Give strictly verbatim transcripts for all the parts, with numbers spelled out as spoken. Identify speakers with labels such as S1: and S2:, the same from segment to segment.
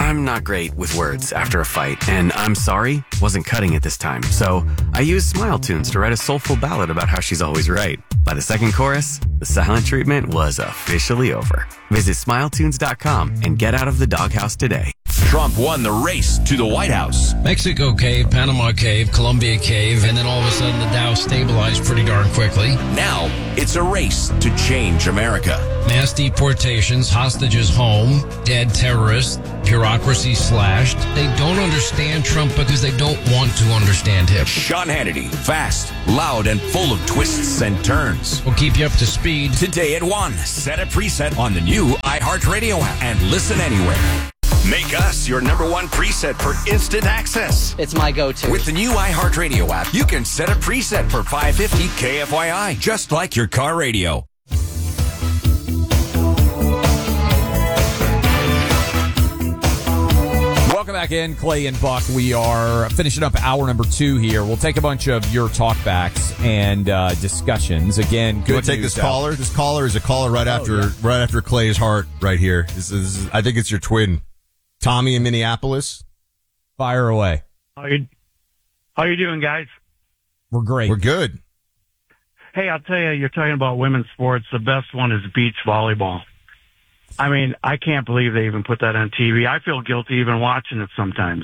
S1: I'm not great with words after a fight, and I'm sorry wasn't cutting it this time. So I used Smile Tunes to write a soulful ballad about how she's always right. By the second chorus, the silent treatment was officially over. Visit smile tunes dot com and get out of the doghouse today.
S2: Trump won the race to the White House.
S3: Mexico cave, Panama cave, Colombia cave, and then all of a sudden the Dow stabilized pretty darn quickly.
S2: Now it's a race to change America.
S3: Mass deportations, hostages home, dead terrorists, bureaucracy slashed. They don't understand Trump because they don't want to understand him.
S2: Sean Hannity, fast, loud, and full of twists and turns.
S3: We'll keep you up to speed.
S2: Today at one, set a preset on the new iHeartRadio app and listen anywhere. Make us your number one preset for instant access.
S4: It's my go-to.
S2: With the new iHeartRadio app, you can set a preset for five fifty K F Y I, just like your car radio.
S5: Welcome back in, Clay and Buck. We are finishing up hour number two here. We'll take a bunch of your talkbacks and uh, discussions. Again, good
S6: you want to take this
S5: out.
S6: caller? This caller is a caller right oh, after yeah. right after Clay's heart right here. This is, this is, I think it's your twin. Tommy in Minneapolis.
S5: Fire away.
S7: How you, how you doing, guys?
S5: We're great.
S6: We're good.
S7: Hey, I'll tell you, you're talking about women's sports. The best one is beach volleyball. I mean, I can't believe they even put that on T V. I feel guilty even watching it sometimes.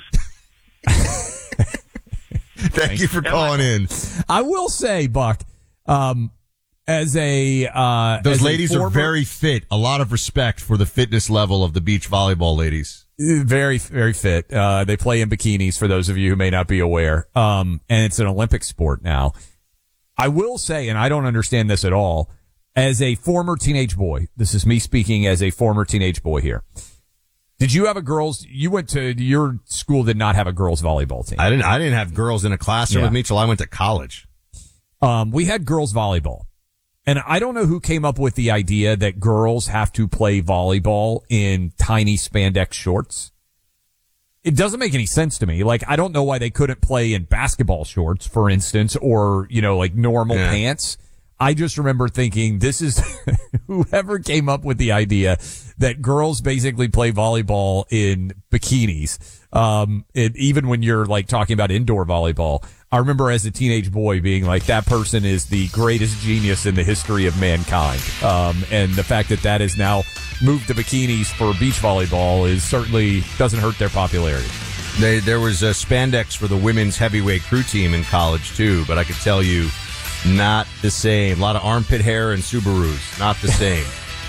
S6: Thank you for calling in.
S5: I will say, Buck, um, as a uh,
S6: those
S5: as
S6: ladies
S5: a former,
S6: are very fit. A lot of respect for the fitness level of the beach volleyball ladies.
S5: Very, very fit. Uh, they play in bikinis, for those of you who may not be aware. Um, and it's an Olympic sport now. I will say, and I don't understand this at all, as a former teenage boy, this is me speaking as a former teenage boy here. Did you have a girls, you went to, your school did not have a girls volleyball team.
S6: I didn't, I didn't have girls in a classroom
S5: yeah.
S6: with me till I went to college.
S5: Um, we had girls volleyball. And I don't know who came up with the idea that girls have to play volleyball in tiny spandex shorts. It doesn't make any sense to me. Like, I don't know why they couldn't play in basketball shorts, for instance, or, you know, like normal yeah. pants. I just remember thinking, this is whoever came up with the idea that girls basically play volleyball in bikinis. Um, it, even when you're like talking about indoor volleyball, I remember as a teenage boy being like, that person is the greatest genius in the history of mankind. Um, and the fact that that is now moved to bikinis for beach volleyball is certainly doesn't hurt their popularity.
S6: They, there was a spandex for the women's heavyweight crew team in college too, but I could tell you, not the same. A lot of armpit hair and Subarus. Not the same.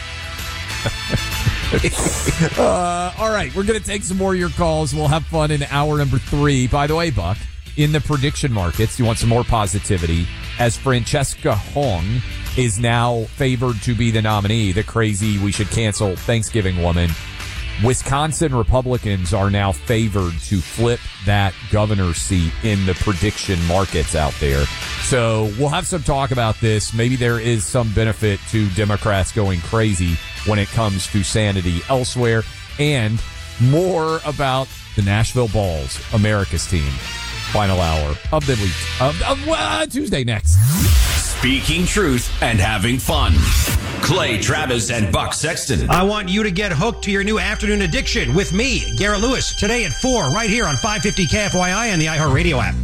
S5: uh, all right, we're going to take some more of your calls. We'll have fun in hour number three. By the way, Buck, in the prediction markets, you want some more positivity, as Francesca Hong is now favored to be the nominee, the crazy we should cancel Thanksgiving woman. Wisconsin Republicans are now favored to flip that governor's seat in the prediction markets out there. So we'll have some talk about this. Maybe there is some benefit to Democrats going crazy when it comes to sanity elsewhere, and more about the Nashville Balls, America's team. Final hour of the week of, of uh, Tuesday next.
S2: Speaking truth and having fun. Clay Travis and Buck Sexton.
S8: I want you to get hooked to your new afternoon addiction with me, Garrett Lewis, today at four, right here on five fifty K F Y I and the iHeartRadio app.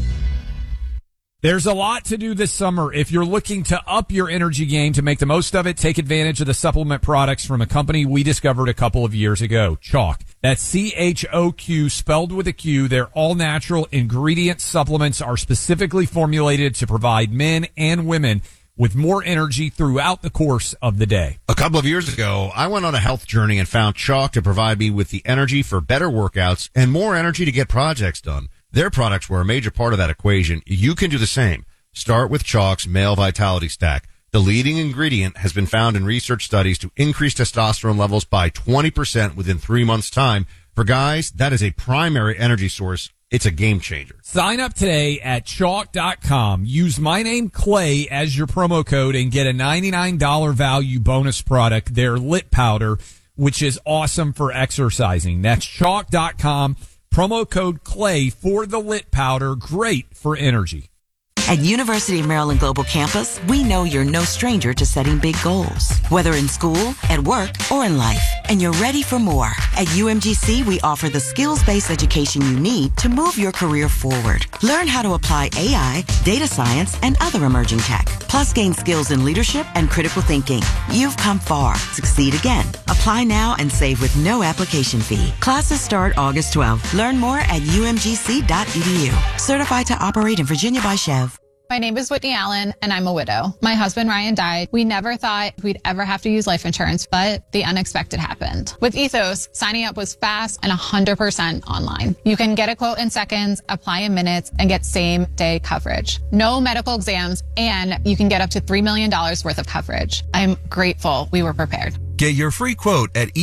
S5: There's a lot to do this summer. If you're looking to up your energy game to make the most of it, take advantage of the supplement products from a company we discovered a couple of years ago, Chalk. That's C H O Q, spelled with a Q. Their all-natural ingredient supplements are specifically formulated to provide men and women with more energy throughout the course of the day.
S6: A couple of years ago, I went on a health journey and found Chalk to provide me with the energy for better workouts and more energy to get projects done. Their products were a major part of that equation. You can do the same. Start with Chalk's Male Vitality Stack. The leading ingredient has been found in research studies to increase testosterone levels by twenty percent within three months' time. For guys, that is a primary energy source. It's a game changer.
S5: Sign up today at chalk dot com. Use my name, Clay, as your promo code and get a ninety-nine dollars value bonus product, their Lit Powder, which is awesome for exercising. That's chalk dot com. Promo code Clay for the Lit Powder. Great for energy.
S9: At University of Maryland Global Campus, we know you're no stranger to setting big goals, whether in school, at work, or in life. and you're ready for more. At U M G C, we offer the skills-based education you need to move your career forward. Learn how to apply A I, data science, and other emerging tech. Plus, gain skills in leadership and critical thinking. You've come far. Succeed again. Apply now and save with no application fee. Classes start August twelfth. Learn more at U M G C dot E D U. Certified to operate in Virginia by Chev.
S4: My name is Whitney Allen, and I'm a widow. My husband, Ryan, died. We never thought we'd ever have to use life insurance, but the unexpected happened. With Ethos, signing up was fast and one hundred percent online. You can get a quote in seconds, apply in minutes, and get same-day coverage. No medical exams, and you can get up to three million dollars worth of coverage. I'm grateful we were prepared.
S10: Get your free quote at